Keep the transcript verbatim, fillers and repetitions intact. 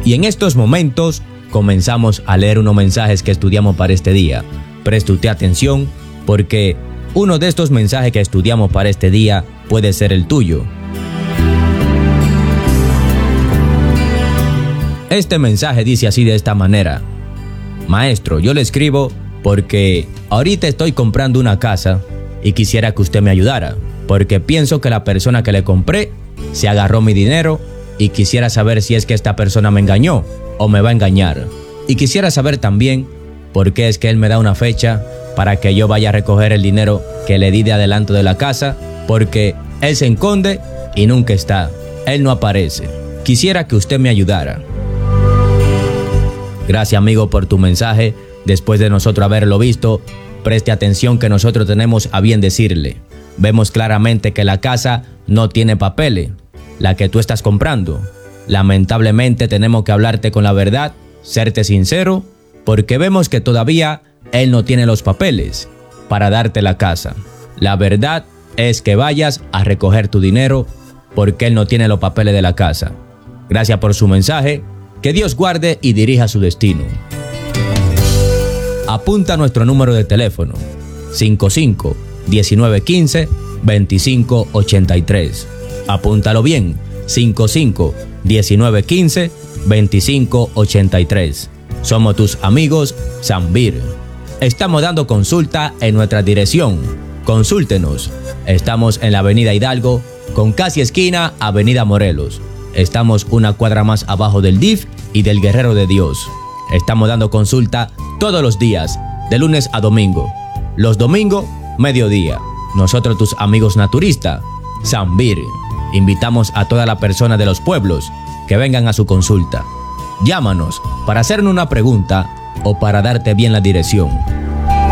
Y en estos momentos comenzamos a leer unos mensajes que estudiamos para este día. Preste usted atención porque uno de estos mensajes que estudiamos para este día puede ser el tuyo. Este mensaje dice así de esta manera: Maestro, yo le escribo porque ahorita estoy comprando una casa y quisiera que usted me ayudara, porque pienso que la persona que le compré se agarró mi dinero y quisiera saber si es que esta persona me engañó o me va a engañar. Y quisiera saber también por qué es que él me da una fecha para que yo vaya a recoger el dinero que le di de adelanto de la casa, porque él se esconde y nunca está, él no aparece. Quisiera que usted me ayudara. Gracias, amigo, por tu mensaje. Después de nosotros haberlo visto, preste atención que nosotros tenemos a bien decirle. Vemos claramente que la casa no tiene papeles, la que tú estás comprando. Lamentablemente tenemos que hablarte con la verdad, serte sincero, porque vemos que todavía él no tiene los papeles para darte la casa. La verdad es que vayas a recoger tu dinero porque él no tiene los papeles de la casa. Gracias por su mensaje. Que Dios guarde y dirija su destino. Apunta nuestro número de teléfono: cinco cinco, diecinueve quince, veinticinco ochenta y tres. Apúntalo bien: cinco cinco, diecinueve quince, veinticinco ochenta y tres. Somos tus amigos Zambir. Estamos dando consulta en nuestra dirección. Consúltenos. Estamos en la Avenida Hidalgo, con casi esquina Avenida Morelos. Estamos una cuadra más abajo del D I F y del Guerrero de Dios. Estamos dando consulta todos los días, de lunes a domingo. Los domingos, mediodía. Nosotros, tus amigos naturistas, Zambir. Invitamos a toda la persona de los pueblos que vengan a su consulta. Llámanos para hacernos una pregunta o para darte bien la dirección.